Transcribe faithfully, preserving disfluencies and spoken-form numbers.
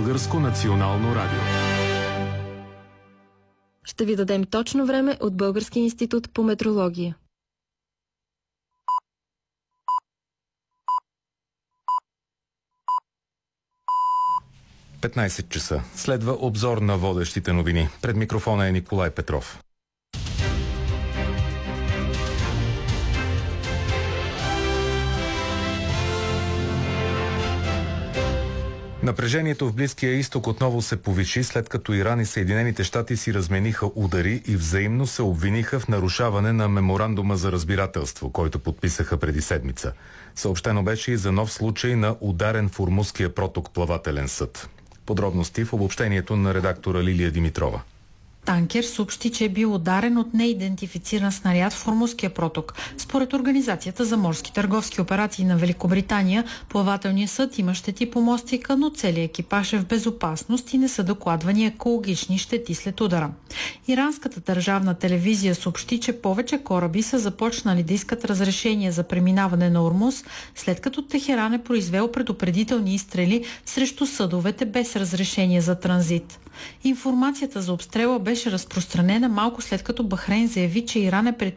Българско национално радио. Ще ви дадем точно време от Българския институт по метрология. петнайсет часа. Следва обзор на водещите новини. Пред микрофона е Николай Петров. Напрежението в Близкия изток отново се повиши, след като Иран и Съединените щати си размениха удари и взаимно се обвиниха в нарушаване на меморандума за разбирателство, който подписаха преди седмица. Съобщено беше и за нов случай на ударен в Ормузския проток плавателен съд. Подробности в обобщението на редактора Лилия Димитрова. Танкер съобщи, че е бил ударен от неидентифициран снаряд в Ормузския проток. Според Организацията за морски търговски операции на Великобритания, плавателният съд има щети по мостика, но целият екипаж е в безопасност и не са докладвани екологични щети след удара. Иранската държавна телевизия съобщи, че повече кораби са започнали да искат разрешение за преминаване на Ормуз, след като Техеран е произвел предупредителни изстрели срещу съдовете без разрешение за транзит. Информацията за обстрела беше разпространена малко след като Бахрейн заяви, че Иран е предприел